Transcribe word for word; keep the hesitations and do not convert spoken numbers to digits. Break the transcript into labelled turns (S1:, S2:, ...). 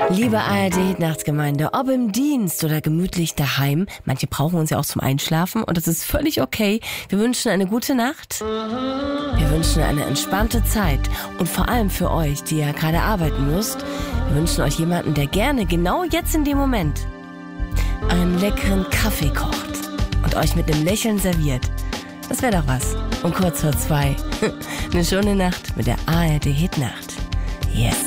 S1: Liebe A R D-Nachtsgemeinde, ob im Dienst oder gemütlich daheim, manche brauchen uns ja auch zum Einschlafen und das ist völlig okay. Wir wünschen eine gute Nacht, wir wünschen eine entspannte Zeit und vor allem für euch, die ja gerade arbeiten müsst, wir wünschen euch jemanden, der gerne genau jetzt in dem Moment einen leckeren Kaffee kocht und euch mit einem Lächeln serviert. Das wäre doch was. Um kurz vor zwei. Eine schöne Nacht mit der A R D-Hit-Nacht. Yes.